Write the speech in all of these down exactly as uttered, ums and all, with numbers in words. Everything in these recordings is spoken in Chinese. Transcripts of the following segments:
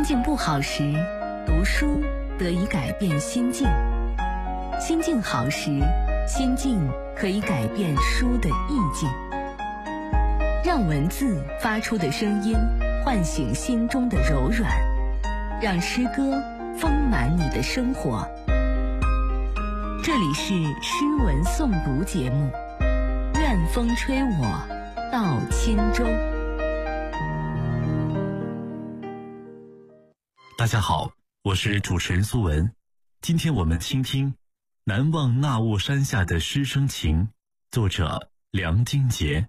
境不好时，读书得以改变心境；心境好时，心境可以改变书的意境。让文字发出的声音唤醒心中的柔软，让诗歌丰满你的生活。这里是诗文诵读节目，愿风吹我到轻舟。 大家好，我是主持人苏文。今天我们倾听难忘那雾山下的诗声情，作者梁金杰。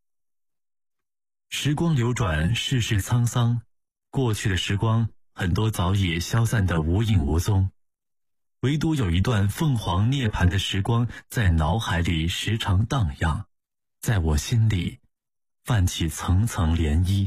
时光流转，世事沧桑，过去的时光很多早已消散得无影无踪，唯独有一段凤凰涅槃的时光在脑海里时常荡漾，在我心里泛起层层涟漪。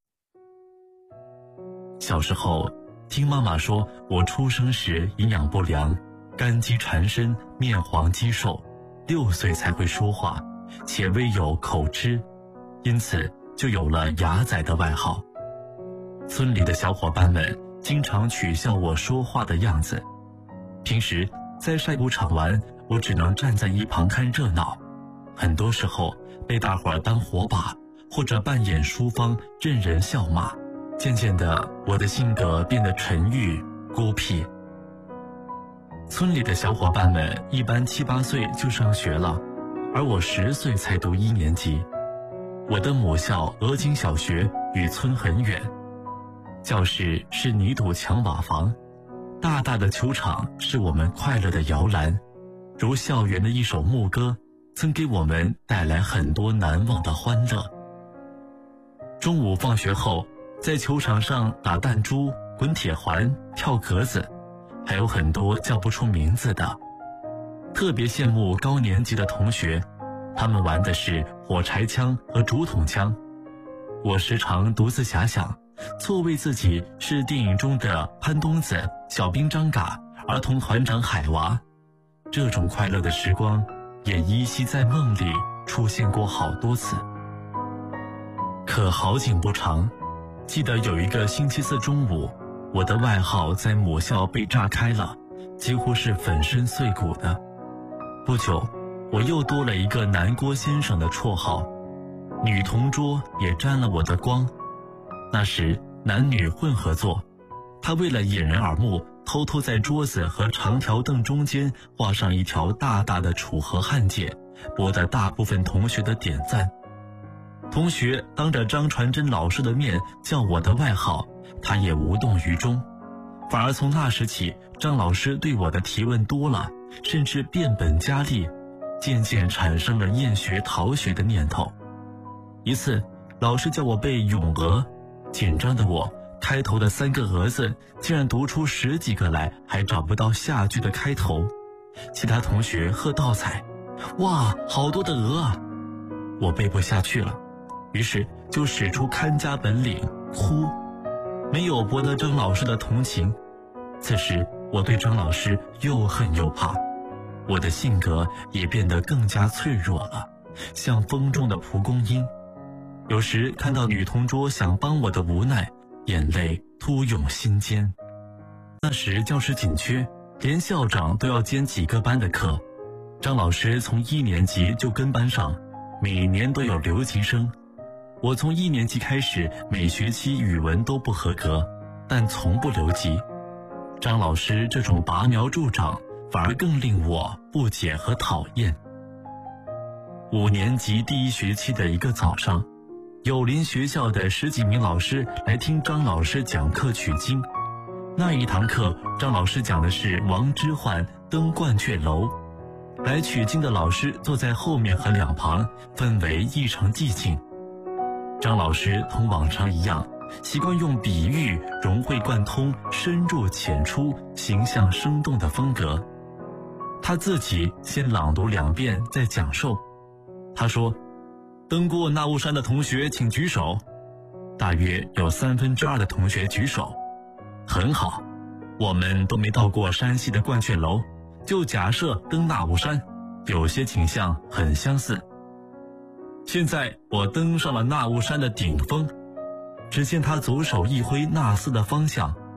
小时候听妈妈说，我出生时营养不良，肝肌缠身，面黄肌瘦，六岁才会说话，且未有口吃，因此就有了牙仔的外号。村里的小伙伴们经常取笑我说话的样子。平时在晒谷场玩，我只能站在一旁看热闹，很多时候被大伙儿当火把，或者扮演淑芳，任人笑骂。渐渐的，我的性格变得沉郁孤僻。村里的小伙伴们一般七八岁就上学了，而我十岁才读一年级。我的母校鹅井小学与村很远，教室是泥土墙瓦房，大大的球场是我们快乐的摇篮，如校园的一首牧歌，曾给我们带来很多难忘的欢乐。中午放学后，在球场上打弹珠、滚铁环、跳格子，还有很多叫不出名字的。特别羡慕高年级的同学，他们玩的是火柴枪和竹筒枪。我时常独自遐想，错为自己是电影中的潘冬子、小兵张嘎、儿童团长海娃。这种快乐的时光也依稀在梦里出现过好多次。可好景不长，记得有一个星期四中午，我的外号在母校被炸开了，几乎是粉身碎骨的。不久，我又多了一个南郭先生的绰号，女同桌也沾了我的光。那时男女混合坐，他为了引人耳目，偷偷在桌子和长条凳中间画上一条大大的楚河汉界，博得大部分同学的点赞。同学当着张传真老师的面叫我的外号，他也无动于衷。反而从那时起，张老师对我的提问多了，甚至变本加厉，渐渐产生了厌学逃学的念头。一次老师叫我背咏鹅，紧张的我开头的三个鹅字竟然读出十几个来，还找不到下句的开头。其他同学喝倒彩，哇，好多的鹅啊！我背不下去了，于是就使出看家本领，哭。没有博得张老师的同情。此时我对张老师又恨又怕，我的性格也变得更加脆弱了，像风中的蒲公英。有时看到女同桌想帮我的无奈，眼泪突涌心间。那时教室紧缺，连校长都要兼几个班的课。张老师从一年级就跟班上，每年都有留级生。我从一年级开始，每学期语文都不合格，但从不留级。张老师这种拔苗助长，反而更令我不解和讨厌。五年级第一学期的一个早上，友邻学校的十几名老师来听张老师讲课取经。那一堂课，张老师讲的是王之涣登鹳雀楼。来取经的老师坐在后面和两旁，氛围异常寂静。张老师同往常一样，习惯用比喻融会贯通、深入浅出、形象生动的风格。他自己先朗读两遍，再讲授。他说：“登过那雾山的同学请举手。”大约有三分之二的同学举手。很好，我们都没到过山西的鹳雀楼，就假设登那雾山，有些景象很相似。现在我登上了那雾山的顶峰，只见他左手一挥纳斯的方向，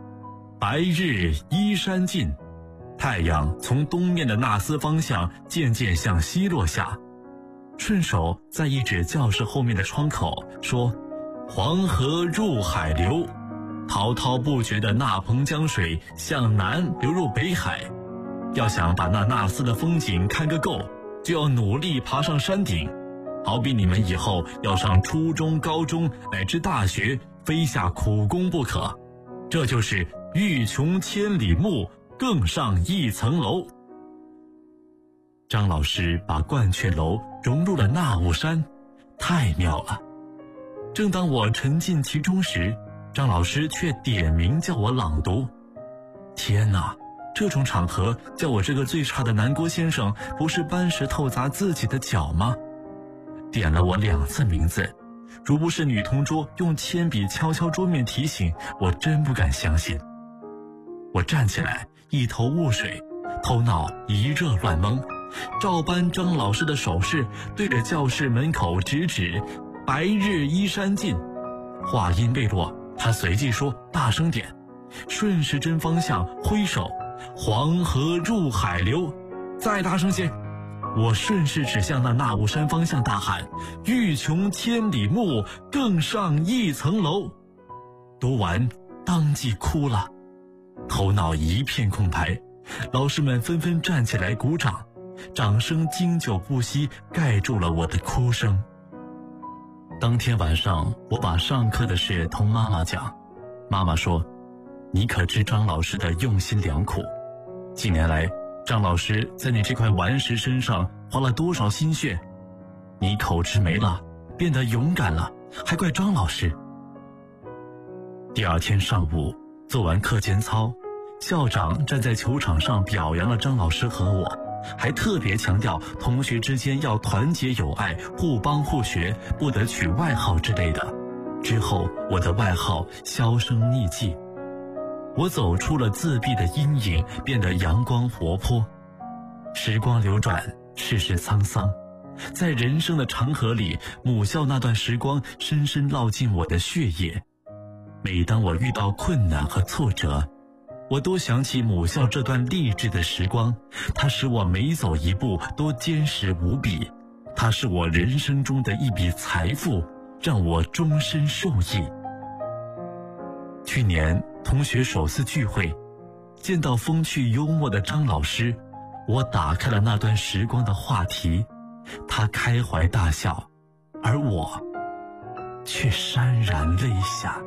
白日依山尽，太阳从东面的纳斯方向渐渐向西落下。顺手在一指教室后面的窗口说：黄河入海流，滔滔不绝的纳彭江水向南流入北海。要想把那纳斯的风景看个够，就要努力爬上山顶，好比你们以后要上初中、高中乃至大学，非下苦功不可。这就是欲穷千里目，更上一层楼。张老师把鹳雀楼融入了纳雾山，太妙了。正当我沉浸其中时，张老师却点名叫我朗读。天哪，这种场合叫我这个最差的南郭先生不是搬石头砸自己的脚吗？点了我两次名字，如不是女同桌用铅笔敲敲桌面提醒，我真不敢相信。我站起来，一头雾水，头脑一热乱蒙，照搬张老师的手势，对着教室门口直指白日依山尽。话音未落，他随即说大声点，顺时针方向挥手，黄河入海流，再大声些。我顺势指向那纳雾山方向大喊：欲穷千里目，更上一层楼。读完当即哭了，头脑一片空白。老师们纷纷站起来鼓掌，掌声经久不息，盖住了我的哭声。当天晚上，我把上课的事同妈妈讲，妈妈说：你可知张老师的用心良苦？几年来，张老师在你这块顽石身上花了多少心血？你口吃没了，变得勇敢了，还怪张老师？第二天上午做完课间操，校长站在球场上表扬了张老师和我，还特别强调同学之间要团结友爱，互帮互学，不得取外号之类的。之后我的外号销声匿迹，我走出了自闭的阴影，变得阳光活泼。时光流转，世事沧桑，在人生的长河里，母校那段时光深深烙进我的血液。每当我遇到困难和挫折，我都想起母校这段励志的时光，它使我每走一步都坚实无比，它是我人生中的一笔财富，让我终身受益。去年同学首次聚会，见到风趣幽默的张老师，我打开了那段时光的话题，他开怀大笑，而我却潸然泪下。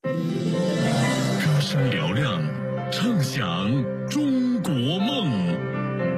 歌声嘹亮，唱响中国梦。